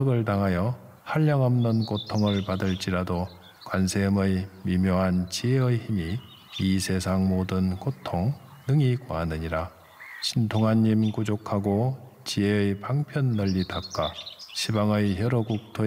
을 당하여 한량없는 고통을 받을지라도 관세음의 미묘한 지혜의 힘이 이 세상 모든 고통 능히 구하느니라. 신통한님 구족하고 지혜의 방편 널리 닦아 시방의 여러 국토에